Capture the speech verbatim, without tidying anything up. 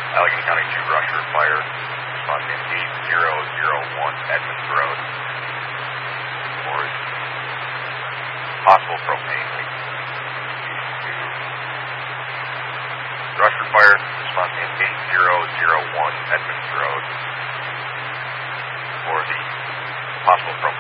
Allegheny County two, Rushford Fire, response name eight zero zero one Edmonds Road for possible propane leak. To Rushford Fire, response name eight zero zero one Edmonds Road for the possible propane